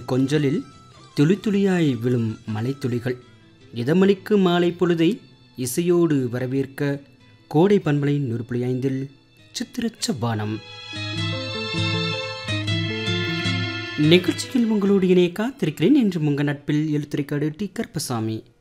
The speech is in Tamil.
கொஞ்சலில் துளி துளியாய் விழும் மலைத்துளிகள் இதமளிக்கு மாலை பொழுதை இசையோடு வரவேற்க கோடை பண்பலை 100.5 சித்திரச்ச வானம் நிகழ்ச்சியில் உங்களோடு இணைய காத்திருக்கிறேன் என்று உங்கள் நட்பில் எழுத்துரைக்காடு டி கருப்பசாமி.